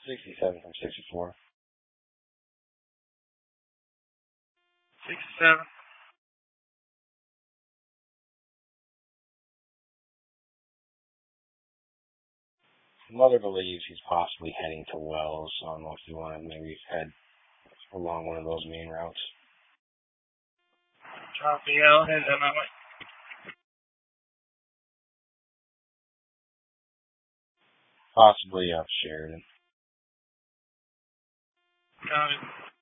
67 from 64. 67. Mother believes he's possibly heading to Wells, so I don't know if you want to maybe head along one of those main routes. Copy, I'll head down that way. Possibly up Sheridan. Got it.